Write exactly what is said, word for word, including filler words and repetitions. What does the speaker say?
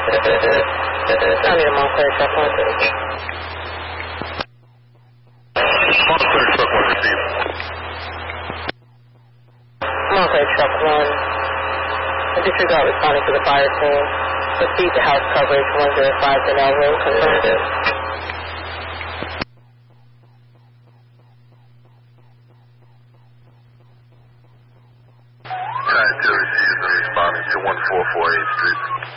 I need a Montclair truck one. Montclair truck one received. Montclair truck one. A disregard responding to the fire team. Proceed to house coverage one zero five Denell Road. Confirmed. Nine two received and responding to one four four eighth Street.